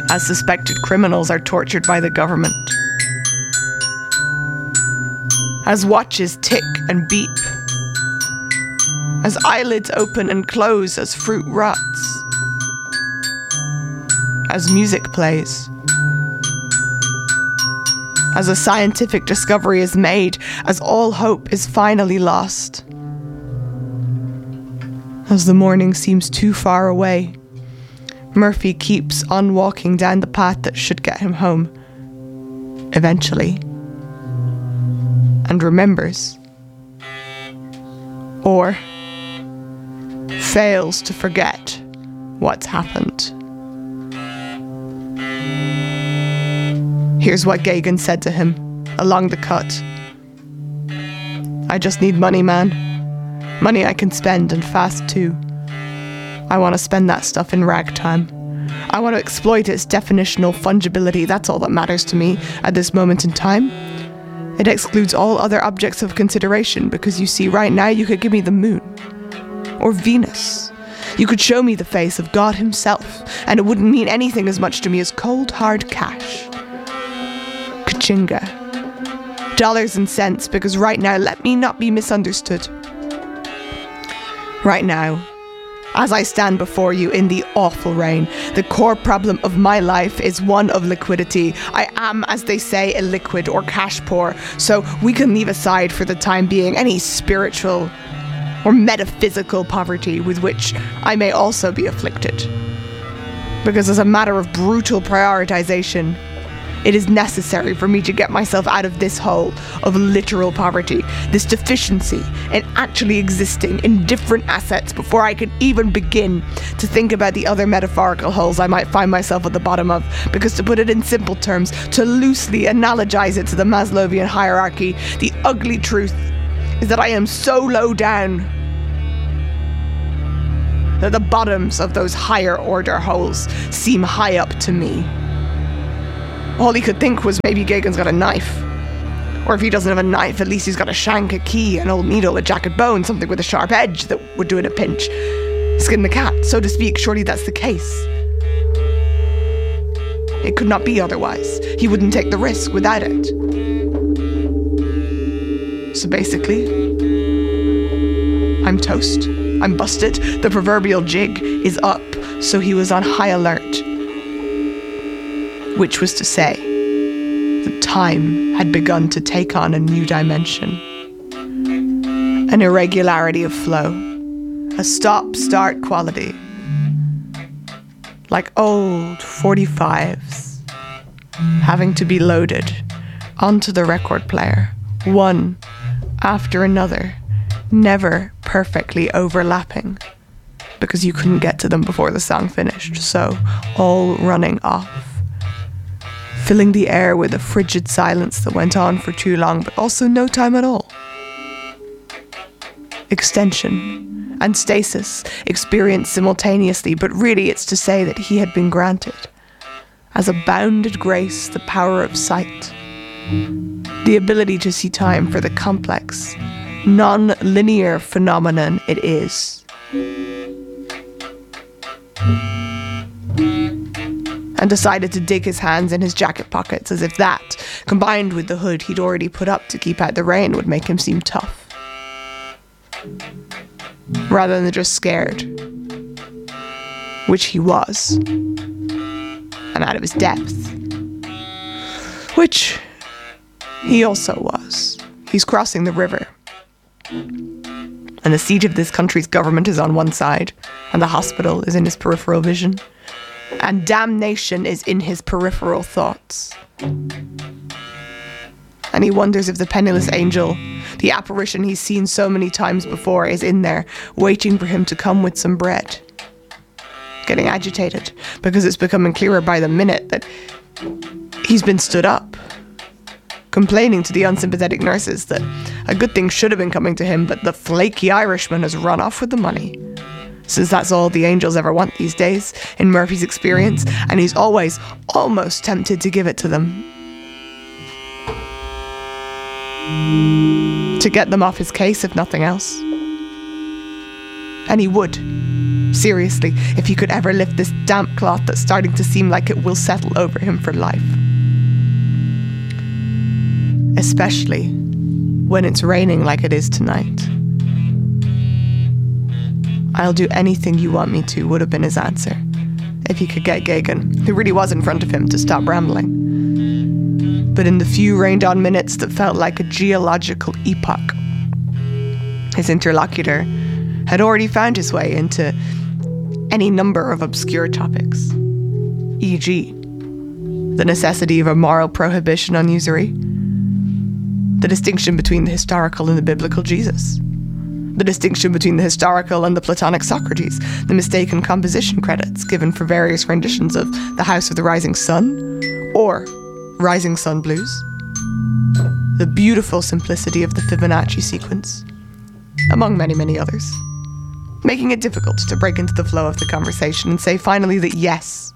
as suspected criminals are tortured by the government, as watches tick and beep, as eyelids open and close as fruit rots, as music plays, as a scientific discovery is made, as all hope is finally lost, as the morning seems too far away, Murphy keeps on walking down the path that should get him home, eventually, and remembers, or fails to forget what's happened. Here's what Gagan said to him along the cut. I just need money, man. Money I can spend, and fast too. I want to spend that stuff in ragtime. I want to exploit its definitional fungibility. That's all that matters to me at this moment in time. It excludes all other objects of consideration, because you see, right now you could give me the moon. Or Venus. You could show me the face of God himself, and it wouldn't mean anything as much to me as cold, hard cash. Kachinga. Dollars and cents, because right now, let me not be misunderstood. Right now, as I stand before you in the awful rain, the core problem of my life is one of liquidity. I am, as they say, illiquid or cash poor, so we can leave aside for the time being any spiritual or metaphysical poverty with which I may also be afflicted. Because as a matter of brutal prioritization, it is necessary for me to get myself out of this hole of literal poverty, this deficiency in actually existing in different assets before I can even begin to think about the other metaphorical holes I might find myself at the bottom of. Because to put it in simple terms, to loosely analogize it to the Maslowian hierarchy, the ugly truth is that I am so low down that the bottoms of those higher order holes seem high up to me. All he could think was maybe Gagan's got a knife. Or if he doesn't have a knife, at least he's got a shank, a key, an old needle, a jacket bone, something with a sharp edge that would do in a pinch. Skin the cat, so to speak. Surely that's the case. It could not be otherwise. He wouldn't take the risk without it. So basically, I'm toast. I'm busted. The proverbial jig is up, so he was on high alert. Which was to say, that time had begun to take on a new dimension. An irregularity of flow. A stop-start quality. Like old 45s. Having to be loaded onto the record player. One after another. Never perfectly overlapping. Because you couldn't get to them before the song finished. So, all running off. Filling the air with a frigid silence that went on for too long, but also no time at all. Extension and stasis experienced simultaneously, but really it's to say that he had been granted, as a bounded grace, the power of sight, the ability to see time for the complex, non-linear phenomenon it is. And decided to dig his hands in his jacket pockets, as if that, combined with the hood he'd already put up to keep out the rain, would make him seem tough. Rather than just scared. Which he was. And out of his depth. Which he also was. He's crossing the river. And the seat of this country's government is on one side, and the hospital is in his peripheral vision. And damnation is in his peripheral thoughts. And he wonders if the penniless angel, the apparition he's seen so many times before, is in there, waiting for him to come with some bread. Getting agitated, because it's becoming clearer by the minute that he's been stood up. Complaining to the unsympathetic nurses that a good thing should have been coming to him, but the flaky Irishman has run off with the money. Since that's all the angels ever want these days, in Murphy's experience, and he's always almost tempted to give it to them. To get them off his case, if nothing else. And he would, Seriously, if he could ever lift this damp cloth that's starting to seem like it will settle over him for life. Especially when it's raining like it is tonight. "I'll do anything you want me to," would have been his answer, if he could get Gagan, who really was in front of him, to stop rambling. But in the few rained-on minutes that felt like a geological epoch, his interlocutor had already found his way into any number of obscure topics, e.g., the necessity of a moral prohibition on usury, the distinction between the historical and the biblical Jesus, the distinction between the historical and the Platonic Socrates, the mistaken composition credits given for various renditions of The House of the Rising Sun or Rising Sun Blues, the beautiful simplicity of the Fibonacci sequence, among many, many others, making it difficult to break into the flow of the conversation and say finally that yes,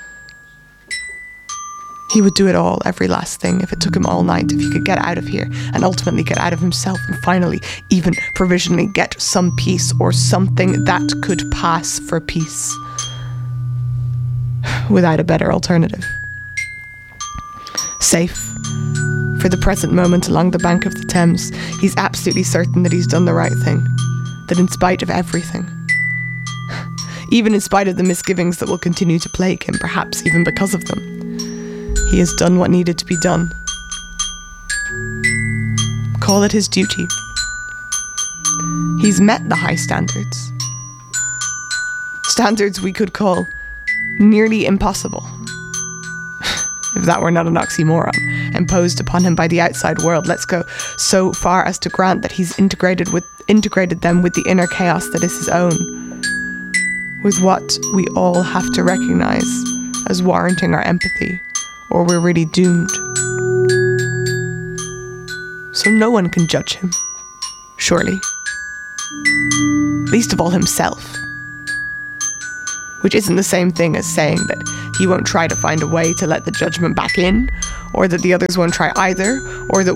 he would do it all, every last thing, if it took him all night, if he could get out of here and ultimately get out of himself and finally, even provisionally, get some peace or something that could pass for peace without a better alternative. Safe for the present moment along the bank of the Thames, he's absolutely certain that he's done the right thing, that in spite of everything, even in spite of the misgivings that will continue to plague him, perhaps even because of them, he has done what needed to be done. Call it his duty. He's met the high standards. Standards we could call nearly impossible, if that were not an oxymoron, imposed upon him by the outside world. Let's go so far as to grant that he's integrated them with the inner chaos that is his own, with what we all have to recognize as warranting our empathy, or we're really doomed. So no one can judge him, surely. Least of all himself. Which isn't the same thing as saying that he won't try to find a way to let the judgment back in, or that the others won't try either, or that